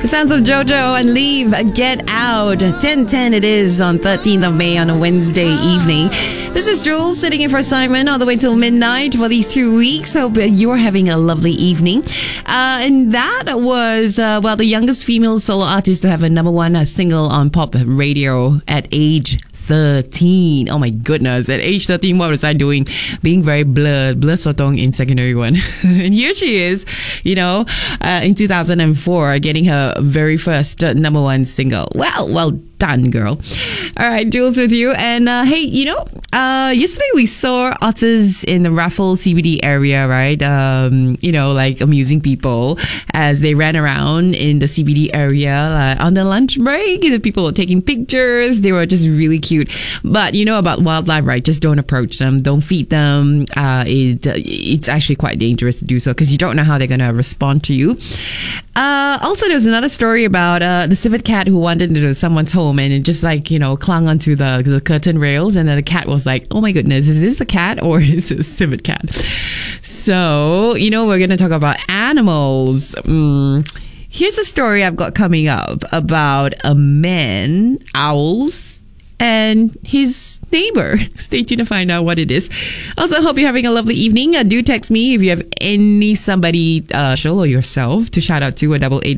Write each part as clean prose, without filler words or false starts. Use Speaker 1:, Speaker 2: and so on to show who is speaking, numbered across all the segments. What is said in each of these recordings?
Speaker 1: The sounds of JoJo and Leave, Get Out. 10:10 it is on 13th of May on a Wednesday evening. This is Jules sitting in for Simon all the way till midnight for these 2 weeks. Hope you're having a lovely evening. And that was, the youngest female solo artist to have a number one single on pop radio at age 13. Oh my goodness. At age 13, what was I doing? Being very blur sotong in secondary one. And here she is, in 2004, getting her very first number one single. Well done, girl. All right, Jules with you. And hey, yesterday we saw otters in the Raffles CBD area, right? Like amusing people as they ran around in the CBD area on their lunch break. The people were taking pictures. They were just really cute. But you know about wildlife, right? Just don't approach them. Don't feed them. It's actually quite dangerous to do so because you don't know how they're going to respond to you. Also, there was another story about the civet cat who wandered into someone's home and it just clung onto the curtain rails, and then the cat was like, oh my goodness, is this a cat or is it a civet cat? So, we're going to talk about animals. Here's a story I've got coming up about a man, owls, and his neighbor. Stay tuned to find out what it is. Also, hope you're having a lovely evening. Do text me if you have somebody or yourself to shout out to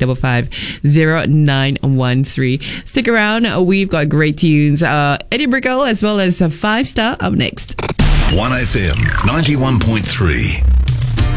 Speaker 1: 8855-0913. Stick around. We've got great tunes. Eddie Brickell as well as a 5-star up next.
Speaker 2: 1FM 91.3.